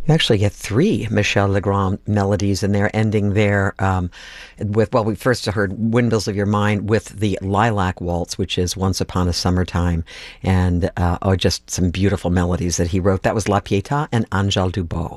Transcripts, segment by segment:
You actually get three Michel Legrand melodies in there, ending there with, well, we first heard Windmills of Your Mind with the Lilac Waltz, which is Once Upon a Summertime, and just some beautiful melodies that he wrote. That was La Pietà and Angèle Dubot.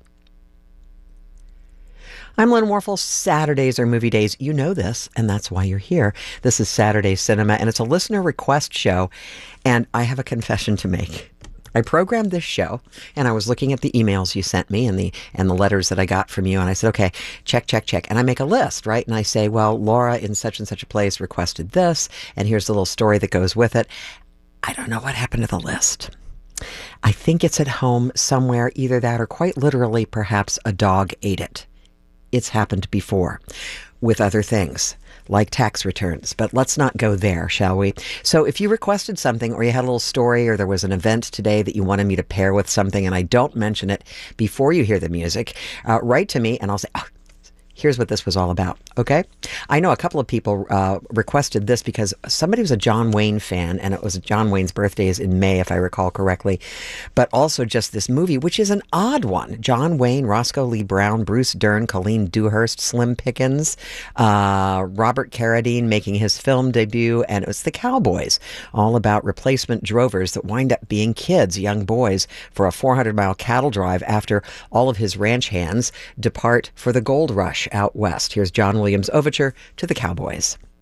I'm Lynn Warfel. Saturdays are movie days. You know this, and that's why you're here. This is Saturday Cinema, and it's a listener request show, and I have a confession to make. I programmed this show, and I was looking at the emails you sent me and the letters that I got from you, and I said, okay, check, check, check. And I make a list, right? And I say, well, Laura in such and such a place requested this, and here's the little story that goes with it. I don't know what happened to the list. I think it's at home somewhere, either that or quite literally, perhaps a dog ate it. It's happened before with other things like tax returns, but let's not go there, shall we? So if you requested something, or you had a little story, or there was an event today that you wanted me to pair with something and I don't mention it before you hear the music, write to me and I'll say, oh, here's what this was all about, okay? I know a couple of people requested this because somebody was a John Wayne fan, and it was John Wayne's birthday is in May, if I recall correctly, but also just this movie, which is an odd one. John Wayne, Roscoe Lee Brown, Bruce Dern, Colleen Dewhurst, Slim Pickens, Robert Carradine making his film debut, and it was The Cowboys, all about replacement drovers that wind up being kids, young boys, for a 400-mile cattle drive after all of his ranch hands depart for the gold rush out west. Here's John Williams' overture to The Cowboys.